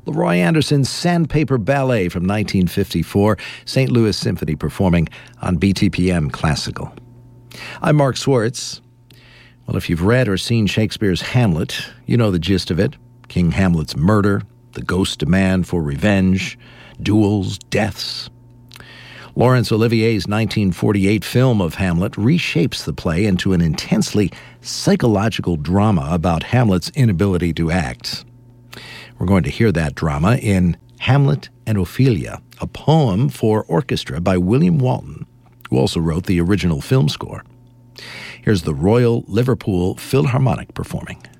Leroy Anderson's Sandpaper Ballet from 1954, St. Louis Symphony performing on BTPM Classical. I'm Mark Swartz. Well, if you've read or seen Shakespeare's Hamlet, you know the gist of it. King Hamlet's murder, the ghost's demand for revenge, duels, deaths. Laurence Olivier's 1948 film of Hamlet reshapes the play into an intensely psychological drama about Hamlet's inability to act. We're going to hear that drama in Hamlet and Ophelia, a poem for orchestra by William Walton, who also wrote the original film score. Here's the Royal Liverpool Philharmonic performing.